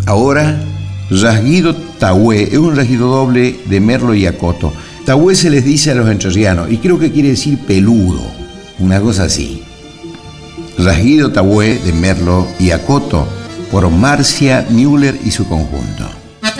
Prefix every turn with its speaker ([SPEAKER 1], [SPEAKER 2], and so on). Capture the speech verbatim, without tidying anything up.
[SPEAKER 1] Ahora, rasguido tahué es un rasguido doble de merlo y acoto. Tahué se les dice a los entrerrianos y creo que quiere decir peludo, una cosa así. Rasguido tahué de merlo y acoto por Marcia Müller y su conjunto.